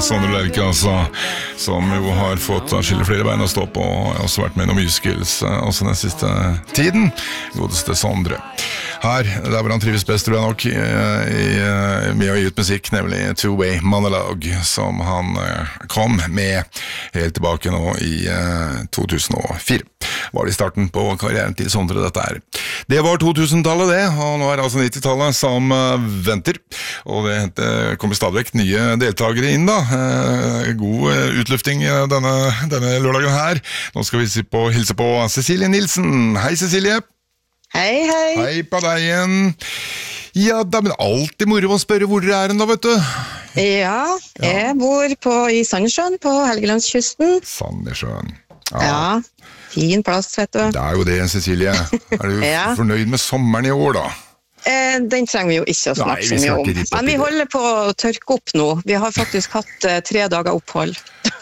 Sondre Lerche, altså, som jo har fått skille flere bein å stå på, og har også vært med i noen musicals også den siste tiden. Godeste Sondre. Her, der hvor han trives best, tror jeg nok, med å gi ut musikk, nemlig Two-Way Monologue, som han kom med helt tilbake nå i 2004. Var det i starten på karrieren til Sondre, dette her. Det var 2000-tallet det, og nå er det altså 90-tallet som venter, og det kommer stadig vekk nye deltagere inn da. God utlufting denne lørdagen her. Nå skal vi hilse på Cecilie Nilsen. Hei Cecilie! Hei, hei! Hei på deg igjen! Ja, da, men alltid moro å spørre hvor dere er da, vet du. Ja, jeg bor i Sandnessjøen på Helgelandskysten. Sandnessjøen. Ja, fin plass, vet du. Det er jo det, Cecilie. Er du fornøyd med sommeren i år da? Den trenger vi jo ikke å snakke så mye om. Men vi holder på å tørke opp nå. Vi har faktisk hatt 3 dager opphold.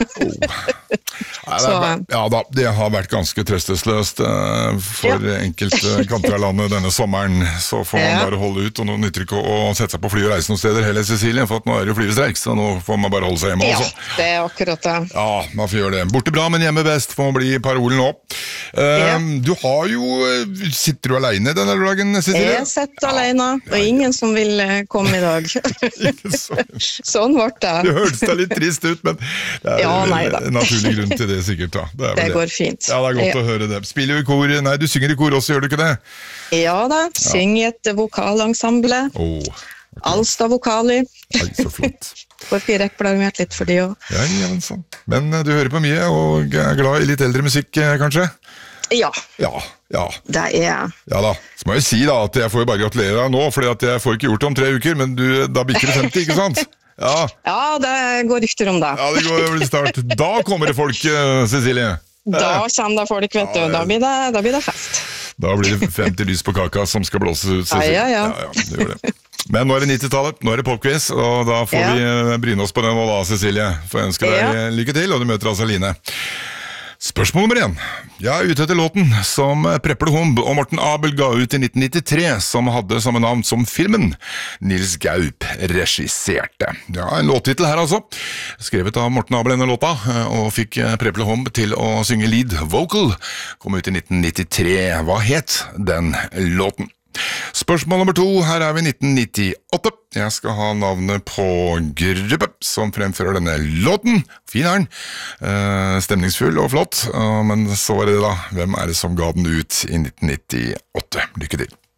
Ja da, det har vært ganske trøstesløst for enkelte kanter av landet denne sommeren. Så får man bare holde ut, og nå nytter ikke å sette seg på fly og reise noen steder heller, Cecilie, for at nå er det flyvestreik, så nå får man bare holde seg hjemme også. Ja, det er akkurat det. Ja, man får gjøre det. Borte bra, men hjemme best, får man bli parolen nå. Du har jo, sitter du alene denne dagen, Cecilie? Jeg sitter alene, og ingen som vil komme i dag. Sånn ble det. Det hørtes da litt trist ut, men det er en naturlig grunn til det sikkert da. Det går fint. Ja, det er godt å høre det. Spiller du i kor? Nei, du synger i kor også, gjør du ikke det? Ja da, synger i et vokalensemble. Alstad Vokali. Så flott. Får vi reklamert litt for de også. Ja, men sånn. Men du hører på mye, og er glad i litt eldre musikk, kanskje? Ja. Ja. Det er jeg. Ja da, så må jeg si da at jeg får bare gratulere deg nå, fordi at jeg får ikke gjort det om 3 uker, men da bikker det 50, ikke sant? Ja, det går rykter om det. Ja, det går start. Da kommer det folk, Cecilie. Da kommer det folk, vet du. Da blir det fest. Da blir det 50 lys på kaka som skal blåses ut, Cecilie. Ja, det gjør det. Men nå er det 90-tallet, nå er det popquiz, og da får vi bryne oss på den nå da, Cecilie. For jeg ønsker deg lykke til, og du møter altså Line. Spørsmål nummer 1. Jeg er ute etter låten som Preple Humb og Morten Abel ga ut i 1993, som hadde samme navn som filmen Nils Gaup regisserte. Ja, en låttitel her altså. Skrevet av Morten Abel denne låta, og fikk Preple Humb til å synge lead vocal. Kom ut i 1993. Hva het den låten? Spørsmål nummer 2, her er vi i 1998. Jeg skal ha navnet på gruppe som fremfører denne låten. Fin er den, stemningsfull og flott, men så var det da, hvem er det som ga den ut i 1998? Lykke til.